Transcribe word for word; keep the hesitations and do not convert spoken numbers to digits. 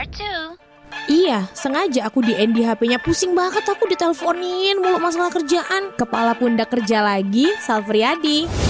Part two. Iya, sengaja aku di N D H P-nya. Pusing banget aku diteleponin mulu masalah kerjaan. Kepala pundak kerja lagi, Salfriadi.